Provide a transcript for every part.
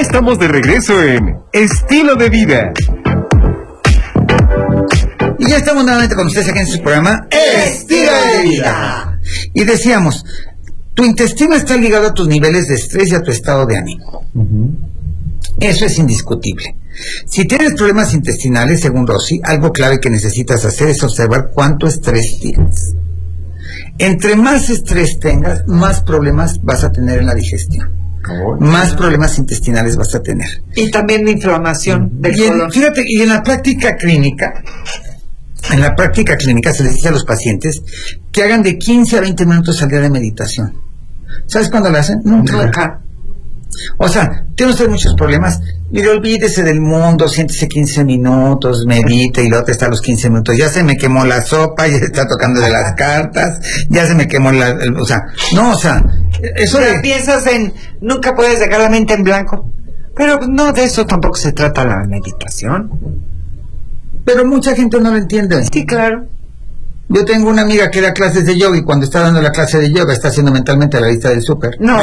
estamos de regreso en Estilo de Vida. Y ya estamos nuevamente con ustedes aquí en su programa Estilo de Vida. Y decíamos, tu intestino está ligado a tus niveles de estrés y a tu estado de ánimo. Eso es indiscutible. Si tienes problemas intestinales, según Rosy, algo clave que necesitas hacer es observar cuánto estrés tienes. Entre más estrés tengas, más problemas vas a tener en la digestión. Más problemas intestinales vas a tener. Y también de inflamación del colon. Fíjate, y en la práctica clínica se les dice a los pacientes que hagan de 15 a 20 minutos al día de meditación. ¿Sabes cuándo lo hacen? Nunca. O sea, tiene usted muchos problemas. Mire, olvídese del mundo, siéntese 15 minutos, medite, y luego te está a los 15 minutos. Ya se me quemó la sopa, ya se está tocando de las cartas, ya se me quemó eso de... Piensas en, nunca puedes dejar la mente en blanco. Pero no, de eso tampoco se trata la meditación. Pero mucha gente no lo entiende. Sí, claro. Yo tengo una amiga que da clases de yoga y cuando está dando la clase de yoga está haciendo mentalmente la lista del súper. No.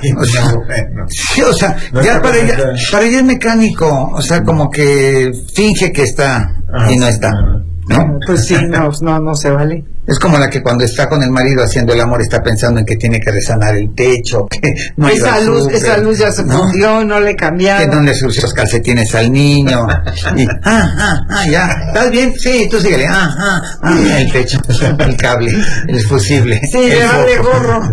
Ya para ella es mecánico, o sea, como que finge que está y no está. ¿No? Pues sí, no se vale. Es como la que cuando está con el marido haciendo el amor está pensando en que tiene que resanar el techo, que no esa luz ya se fundió, no le cambiaron. Que no le surgió los calcetines al niño. Y, ya, ¿estás bien? Sí, tú síguele. El techo, el cable, el fusible. Sí, le vale gorro.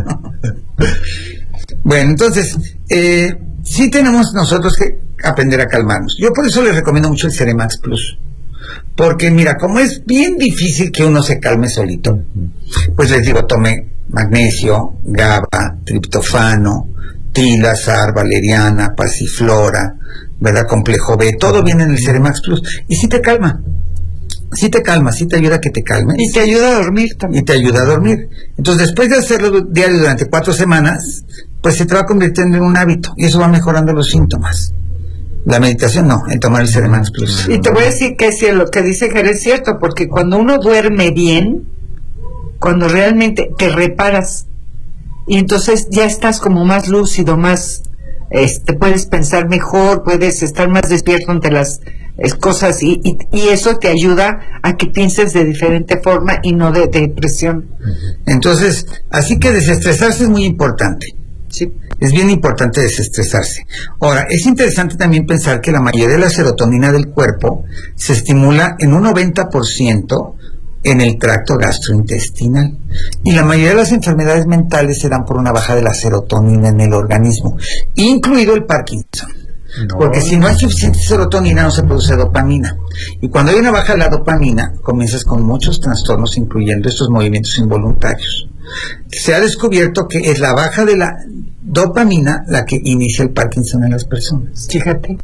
Bueno, entonces, sí tenemos nosotros que aprender a calmarnos. Yo por eso les recomiendo mucho el Ceremax Plus. Porque mira, como es bien difícil que uno se calme solito, pues les digo, tome magnesio, GABA, triptofano, trilazar, valeriana, pasiflora, ¿verdad? Complejo B, todo viene en el Ceremax Plus. Y sí te calma, sí te ayuda a que te calmes. Y te ayuda a dormir también. Y te ayuda a dormir. Entonces, después de hacerlo diario durante 4 semanas, pues se te va convirtiendo en un hábito y eso va mejorando los síntomas. La meditación no, el tomar el Ceremax Plus. Y te voy a decir que si lo que dice Jerez es cierto, porque cuando uno duerme bien, cuando realmente te reparas, y entonces ya estás como más lúcido, más, puedes pensar mejor, puedes estar más despierto ante las cosas, y eso te ayuda a que pienses de diferente forma y no de depresión. Entonces, así que desestresarse es muy importante. Sí. Es bien importante desestresarse. Ahora, es interesante también pensar que la mayoría de la serotonina del cuerpo se estimula en un 90% en el tracto gastrointestinal. Y la mayoría de las enfermedades mentales se dan por una baja de la serotonina en el organismo, incluido el Parkinson. Porque si no hay suficiente serotonina no se produce dopamina. Y cuando hay una baja de la dopamina, comienzas con muchos trastornos, incluyendo estos movimientos involuntarios. Se ha descubierto que es la baja de la dopamina la que inicia el Parkinson en las personas. Fíjate.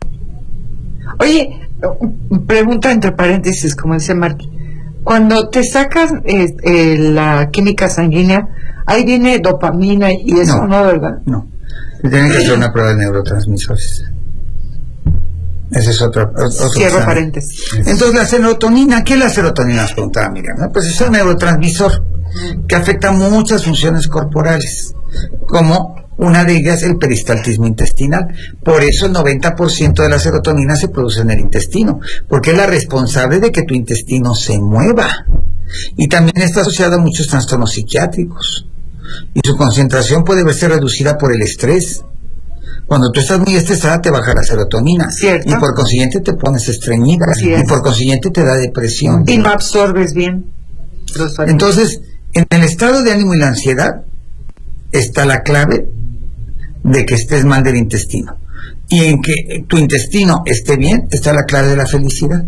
Oye, pregunta entre paréntesis, como dice Marky. Cuando te sacas la química sanguínea, ahí viene dopamina y eso, ¿no, verdad? No. Tienen que hacer una prueba de neurotransmisores. Ese es otro cierro paréntesis. Entonces, la serotonina, ¿qué es la serotonina? Nos preguntaba Miriam, ¿no? Pues es un neurotransmisor que afecta muchas funciones corporales, como una de ellas el peristaltismo intestinal. Por eso el 90% de la serotonina se produce en el intestino, porque es la responsable de que tu intestino se mueva. Y también está asociada a muchos trastornos psiquiátricos. Y su concentración puede verse reducida por el estrés. Cuando tú estás muy estresada te baja la serotonina. ¿Cierto? Y por consiguiente te pones estreñida. Y por consiguiente te da depresión. Y no absorbes bien. Entonces, en el estado de ánimo y la ansiedad está la clave de que estés mal del intestino. Y en que tu intestino esté bien está la clave de la felicidad.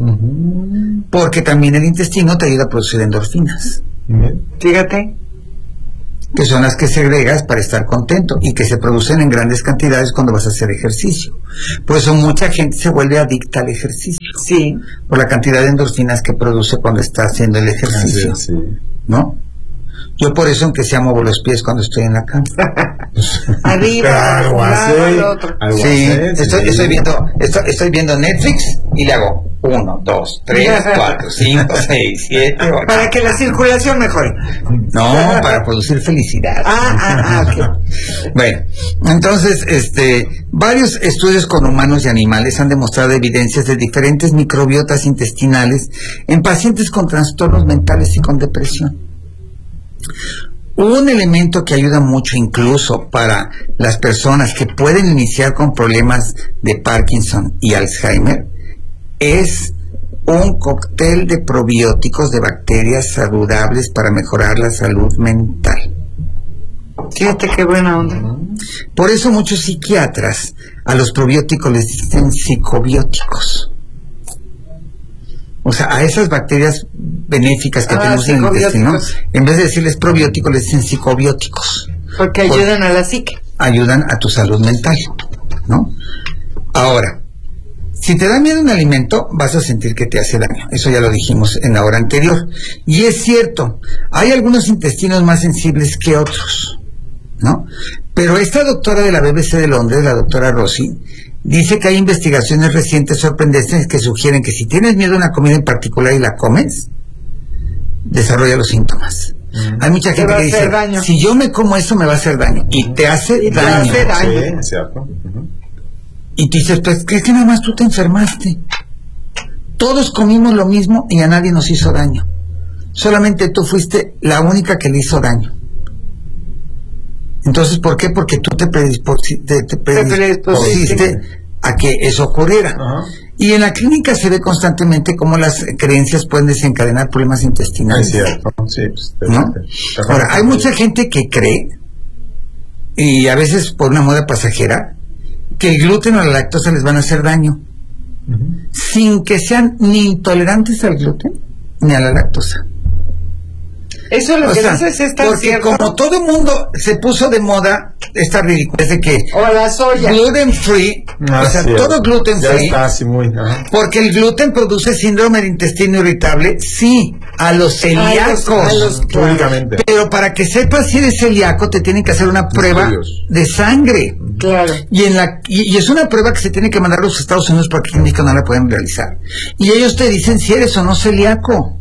Porque también el intestino te ayuda a producir endorfinas. Fíjate. Que son las que segregas para estar contento y que se producen en grandes cantidades cuando vas a hacer ejercicio. Por eso mucha gente se vuelve adicta al ejercicio. Sí. Por la cantidad de endorfinas que produce cuando está haciendo el ejercicio. Sí. ¿No? Yo por eso, aunque sea, muevo los pies cuando estoy en la cama. Arriba, algo al así, lado, al otro. algo Sí, así, estoy viendo Netflix y le hago 1, 2, 3, 4, 5, 6, 7, 8. Para que la circulación mejore. No, para producir felicidad. Ok. Bueno, entonces, varios estudios con humanos y animales han demostrado evidencias de diferentes microbiotas intestinales en pacientes con trastornos mentales y con depresión. Un elemento que ayuda mucho incluso para las personas que pueden iniciar con problemas de Parkinson y Alzheimer es un cóctel de probióticos de bacterias saludables para mejorar la salud mental. Fíjate qué buena onda. Por eso muchos psiquiatras a los probióticos les dicen psicobióticos. O sea, a esas bacterias benéficas que tenemos en el intestino, en vez de decirles probióticos, les dicen psicobióticos. Porque ayudan a la psique. Ayudan a tu salud mental, ¿no? Ahora, si te da miedo un alimento, vas a sentir que te hace daño. Eso ya lo dijimos en la hora anterior. Y es cierto, hay algunos intestinos más sensibles que otros, ¿no? Pero esta doctora de la BBC de Londres, la doctora Rossi, dice que hay investigaciones recientes sorprendentes que sugieren que si tienes miedo a una comida en particular y la comes, desarrolla los síntomas. Hay mucha gente que dice, si yo me como eso me va a hacer daño. Y te hace daño. Sí, es cierto. Y tú dices, pues, ¿crees que nada más tú te enfermaste? Todos comimos lo mismo y a nadie nos hizo daño. Solamente tú fuiste la única que le hizo daño. Entonces, ¿por qué? Porque tú te predispusiste a que eso ocurriera. Y en la clínica se ve constantemente cómo las creencias pueden desencadenar problemas intestinales. Es cierto, sí. Pues, ¿no? Ahora, hay mucha gente que cree, y a veces por una moda pasajera, que el gluten o la lactosa les van a hacer daño, sin que sean ni intolerantes al gluten ni a la lactosa. Eso es lo que dices, es tan porque cierto. Como todo el mundo se puso de moda esta ridiculez de que o la soya gluten free, o sea, cierto. todo gluten Ya free, está así muy, porque el gluten produce síndrome de intestino irritable, sí, a los celíacos, públicamente. pero para que sepas si eres celíaco te tienen que hacer una prueba de sangre. Claro. Y es una prueba que se tiene que mandar a los Estados Unidos para que en México no la pueden realizar. Y ellos te dicen si eres o no celíaco.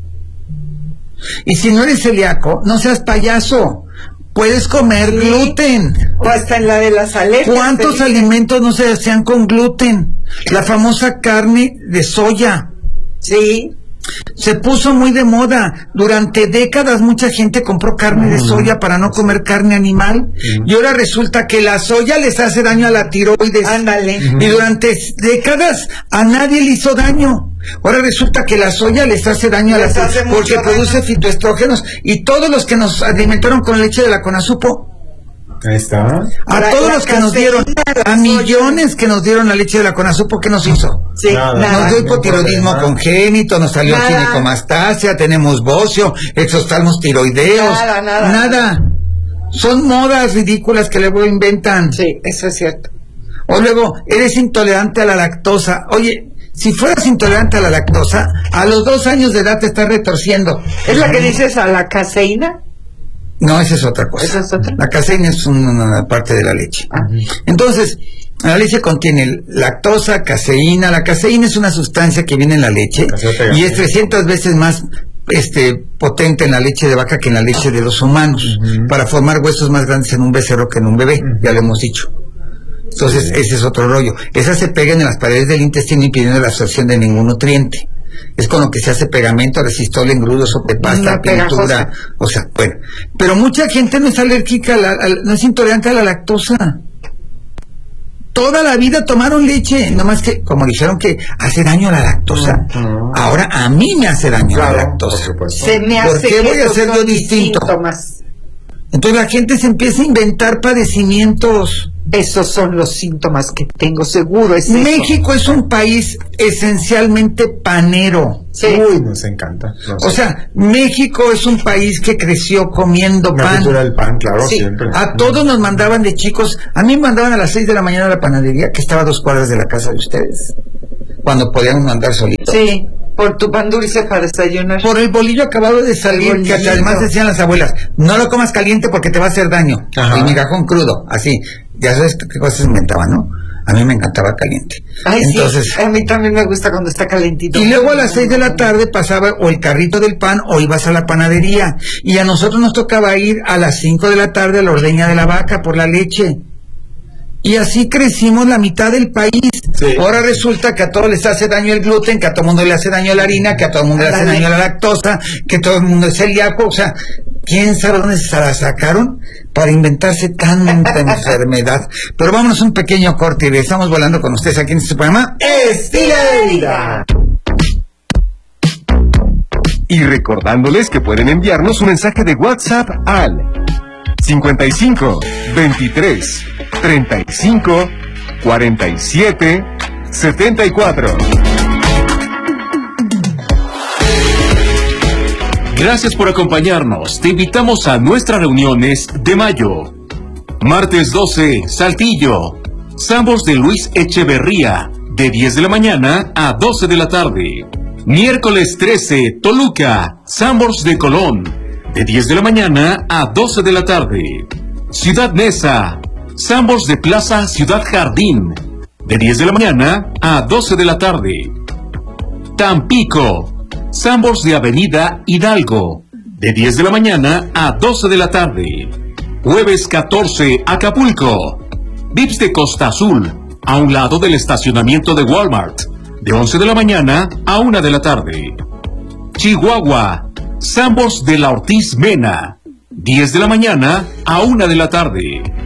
Y si no eres celíaco, no seas payaso. Puedes comer gluten. O hasta en la de las alergias. ¿Cuántos alimentos no se hacían con gluten? La famosa carne de soya. Sí. Se puso muy de moda. Durante décadas mucha gente compró carne de soya para no comer carne animal. Y ahora resulta que la soya les hace daño a la tiroides. Ándale. Y durante décadas a nadie le hizo daño. Ahora resulta que la soya les hace daño a la tiroides porque produce fitoestrógenos. Y todos los que nos alimentaron con leche de la Conazupo, ahí está. a todos los que nos dieron, a millones que nos dieron la leche de la Conazupo, ¿qué nos hizo? Sí, Nos dio hipotiroidismo congénito, nos salió ginecomastia, tenemos bocio, exoftalmos tiroideos. Nada. Son modas ridículas que luego inventan. Sí, eso es cierto. O luego, eres intolerante a la lactosa. Oye, si fueras intolerante a la lactosa, a los 2 años de edad te estás retorciendo. ¿Es la que dices a la caseína? No, esa es otra cosa. ¿Esa es otra? La caseína es una parte de la leche. Entonces, la leche contiene lactosa, caseína. La caseína es una sustancia que viene en la leche y es 300 veces más potente en la leche de vaca que en la leche de los humanos, para formar huesos más grandes en un becerro que en un bebé, ya lo hemos dicho. Entonces, ese es otro rollo. Esas se pegan en las paredes del intestino impidiendo la absorción de ningún nutriente. Es con lo que se hace pegamento, resistol, engrudo, sopepasta, pintura, o sea, bueno. Pero mucha gente no es alérgica, no es intolerante a la lactosa. Toda la vida tomaron leche, nomás que, como dijeron que hace daño a la lactosa, ahora a mí me hace daño la lactosa. Se me hace. ¿Por qué voy a hacer yo distinto? Síntomas. Entonces la gente se empieza a inventar padecimientos. Esos son los síntomas que tengo, seguro. México es un país esencialmente panero. Sí. Uy, nos encanta. O sea, México es un país que creció comiendo la pan. cultura del pan, claro, Sí. siempre. A todos nos mandaban de chicos. A mí me mandaban a las 6 de la mañana a la panadería, que estaba a 2 cuadras de la casa de ustedes, cuando podíamos mandar solitos. Sí. Por tu pan dulce para desayunar. Por el bolillo acabado de salir, El que bolillito. además decían las abuelas, no lo comas caliente porque te va a hacer daño. Ajá. El migajón crudo, así. Ya sabes qué cosas inventaban, ¿no? A mí me encantaba caliente. Ay, Entonces, sí, a mí también me gusta cuando está calentito. y luego a las 6 de la tarde pasaba o el carrito del pan o ibas a la panadería. Y a nosotros nos tocaba ir a las 5 de la tarde a la ordeña de la vaca por la leche. Y así crecimos la mitad del país. Sí. Ahora resulta que a todos les hace daño el gluten, que a todo el mundo le hace daño la harina, que a todo el mundo le hace daño la lactosa, que todo el mundo es celíaco. O sea, ¿quién sabe dónde se la sacaron para inventarse tanta enfermedad? Pero vámonos a un pequeño corte y estamos volando con ustedes aquí en este programa Estilo de Vida. Y recordándoles que pueden enviarnos un mensaje de WhatsApp al 55 23 35 47 74. Gracias por acompañarnos. Te invitamos a nuestras reuniones de mayo. Martes 12, Saltillo. Sambors de Luis Echeverría, de 10 de la mañana a 12 de la tarde. Miércoles 13, Toluca. Sambors de Colón, de 10 de la mañana a 12 de la tarde. Ciudad Neza. Sambors de Plaza Ciudad Jardín, de 10 de la mañana a 12 de la tarde. Tampico. Sambors de Avenida Hidalgo, de 10 de la mañana a 12 de la tarde. Jueves 14, Acapulco. Vips de Costa Azul, a un lado del estacionamiento de Walmart, de 11 de la mañana a 1 de la tarde. Chihuahua. Sambors de la Ortiz Mena, 10 de la mañana a 1 de la tarde.